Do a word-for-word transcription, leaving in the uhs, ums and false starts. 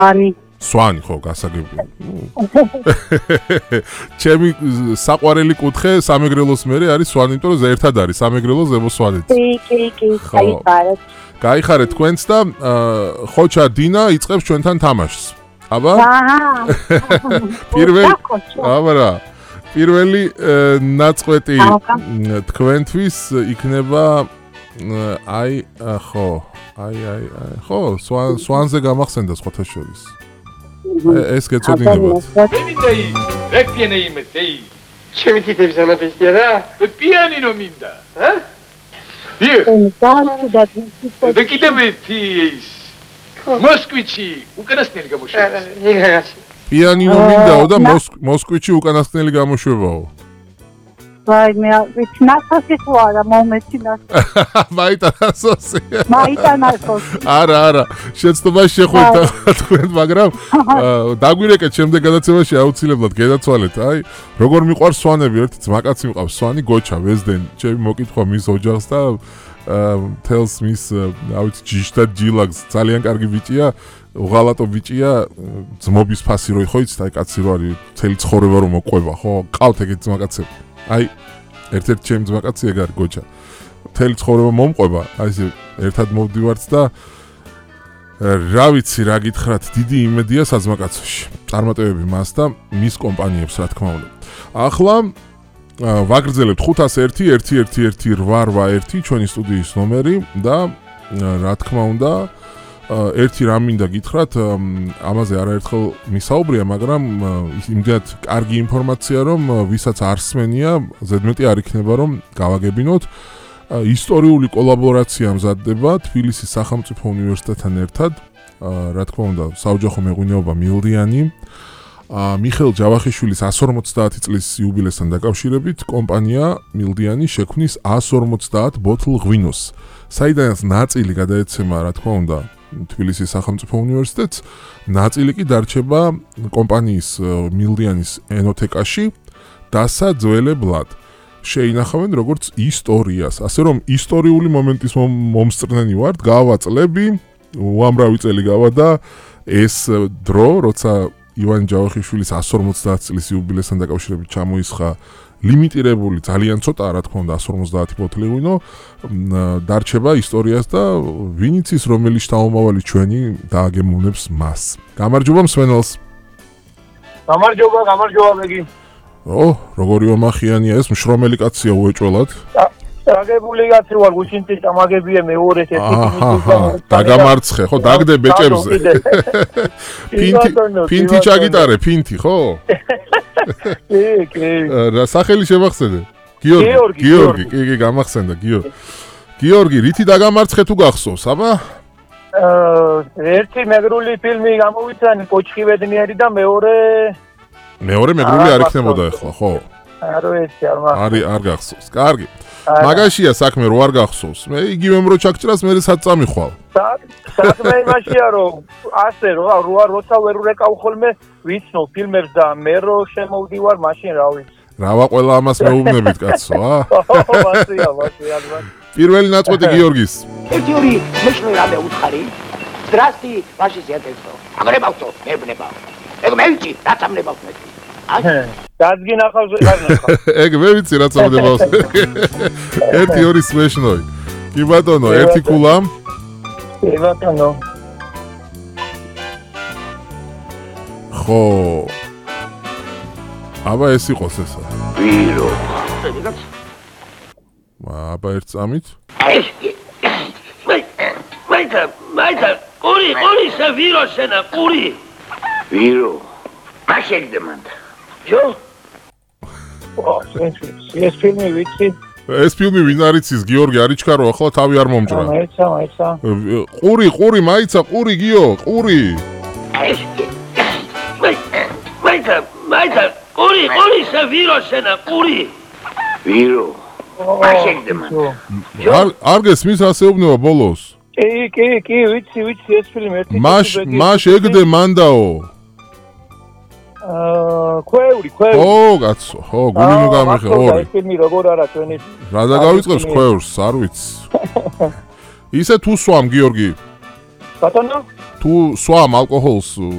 სვანი. სვანი ხო, გასაგებია. ჩემი საყვარელი კუთხე სამეგრელოს მერე არის სვანი, იმიტომ რომ ერთად არის სამეგრელო ზემო სვანეთი. კი, კი, კი, გაიხარეთ. გაიხარეთ თქვენც და ხოჩა დინა იწყებს ჩვენთან თამაშს. აბა? აჰა. პირველი აბა რა. პირველი ნაწყვეტი თქვენთვის იქნება აი ხო, აი აი ხო, სვან სვანზე გამახსენდა სხვათა შორის. ეს გეწოდინებათ. მიდეი, რეკიენე იმეთეი. ჩემი თითების ამაფესია რა? პიანინო მინდა, ჰა? ი? და კიდე მეთი ის. მოსკვიჩი უკანასკნელი გამოშვება. იგეგაცი. პიანინო მინდაო და მოსკვიჩი უკანასკნელი გამოშვებაო. ვაი, მე ვიცი ნასოსი ხო არა მომეცინას. მაიტანასოსი. მაიტანასოსი. არა, არა, შეცდომაში შეხვედრა თქვენ, მაგრამ დაგვირეკეთ შემდეგ გადაცემაში აუცილებლად გადაცვალეთ. აი, როგორ მიყვარს სვანები, ერთი ძმაკაცი მყავს, სვანი გოჩა, ვეზდენ, ჩემი მოკითხვა მის ოჯახს და თელს მის, რა ვიცი, ჯიშთა ჯილაგს, ძალიან კარგი ბიჭია. უღალატო ბიჭია, ძმობის ფასი რო ხო იცით, აი კაცი რო არის, მთელი ცხოვრება რომ მოყვება, ხო? ყავთ ეგეთი ძმაკაცები. აი, ერთ-ერთი ჩემი ძმაკაცი ეგ არის გოჩა. მთელი ცხოვრება მომყვება, აი ესე ერთად მოვდივართ და რა ვიცი, რა გითხრათ, დიდი იმედია საძმაკაცოში. წარმატებები მას და მის კომპანიებს, რა თქმა უნდა. ახლა ვაგრძელებთ ხუთას ერთი ერთი ერთი ერთი რვა რვა ერთი ჩვენი სტუდიის ნომერი და რა თქმა უნდა ერთი რამ მინდა გითხრათ, ამაზე არაერთხელ მისაუბრია, მაგრამ იმდენად კარგი ინფორმაცია, რომ ვისაც არ სმენია, ზედმეტი არ იქნება, რომ გავაგებინოთ. ისტორიული კოლაბორაცია მზადდება თბილისის სახელმწიფო უნივერსიტეტთან ერთად, რა თქმა უნდა, საოჯახო მეღვინეობა მილდიანი. მიხეილ ჯავახიშვილის εκατს ორმოცდაათი წლის იუბილესთან დაკავშირებით კომპანია მილდიანი შექმნის εκατს ორმოცდაათ ბოთლ ღვინოს, საიდანაც ნაწილი გადაეცემა, რა თქმა უნდა, თბილისის სახელმწიფო უნივერსიტეტს, ნაწილი კი დარჩება კომპანიის მილდიანის ენოთეკაში დასაძველებლად. შეინახავენ როგორც ისტორიას, ასე რომ ისტორიული მომენტის მომსწრნენი ვართ, გავა წლები, უამრავი წელი გავა და ეს დრო, როცა ივან ჯავახიშვილის εκατს ორმოცდაათი წლის იუბილესთან დაკავშირებით ჩამოისხა ლიმიტირებული, ძალიან ცოტა, რა თქმა უნდა, εκατს ორმოცდაათი ბოთლი ღვინო, დარჩება ისტორიას და ვინ იცის, რომელი შთამომავალი ჩვენი დააგემოვნებს მას. გამარჯობა მსმენელს. გამარჯობა, გამარჯობა მეგი. ო, როგორი ომახიანია ეს, მშრომელი კაცია უეჭველად. დაგებული კაცი ვარ, გუშინთი დამაგებია მეორე ერთი. დაგამარცხე, ხო, დაგდე ბეჭებზე. პინთი, პინთი ჩაგიტარე, პინთი, ხო? კი, კი. რა სახელი შემახსენე? გიორგი, გიორგი, კი, კი, გამახსენდა, გიორგი. გიორგი, რითი დაგამარცხე თუ გახსოვს, აბა? ერთი მეგრული ფილმი გამოვიცანი, კოჩხი ბედნიერი და მეორე მეორე მეგრული არ იქნებოდა ახლა, ხო? არ ვიცი, არ მაგ. არის, არ გახსოვს. კარგი. მაგაშია საქმე, რო არ გახსოვს. მე იგივე მრო ჩაგჭრას მე საც წამიხვალ. საქმე იმაშია, რომ ასე რო რო როცა ვერ ვრეკავ ხოლმე ვიცნობ ფილმებს და მე რო შემოვდივარ მაშინ რა ვიცი. რავა ყველა ამას მეუბნებით კაცო, ა? ვასია, ვასია, ვასია. პირველი ნაწყვეტი გიორგის. ერთი ორი მეშლე რამე უთხარი. Здрасти, ваши зятельство. აგრებავთო, მებნებავ. ეგ მე ვიცი, რაც ამნებავ მე. აი. დაგინახავს არ ნახავ. ეგ მე ვიცი რაც ამნებავს. ერთი ორი სმეშნოი. კი ბატონო, ერთი კულა. კი ბატონო. ხო. აბა ეს იყოს ესა. ვირო. აბა ერთ წამით. მაითა, მაითა, ყური, ყური სა ვირო შენა, ყური. ვირო. მაშეგდემანდა. ჯო? ო, ეს ფილმი ვიცი. ეს ფილმი ვინ არის ის გიორგი არიჩქარო ახლა თავი არ მომჭრა. მაიცა, მაიცა. ყური, ყური, მაიცა, ყური გიო, ყური. მაიცა, მაიცა, ყური, ყური სა ვირო შენა, ყური. ვირო. მაშეგდემანდა. არ არ გესმის ასეუბნება ბოლოს. კი, კი, კი, ვიცი, ვიცი ეს ფილმი ერთი. მაშ, მაშ ეგდე მანდაო. აა, ქვეული, ქვეული. ო, კაცო, ხო, გული ნუ გამიხე ორი. ეს ფილმი როგორ არა ჩვენი. რა დაგავიწყებს ქვევრს, არ ვიცი. ისე თუ სვამ გიორგი. ბატონო თუ სვამ ალკოჰოლს